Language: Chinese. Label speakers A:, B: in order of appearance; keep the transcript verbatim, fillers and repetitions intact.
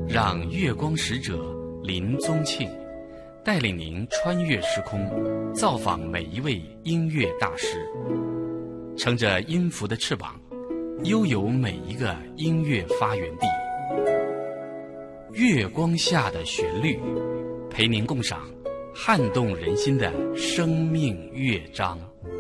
A: 让月光使者林宗庆带领您穿越时空，造访每一位音乐大师，乘着音符的翅膀，悠游每一个音乐发源地。月光下的旋律，陪您共赏撼动人心的生命乐章。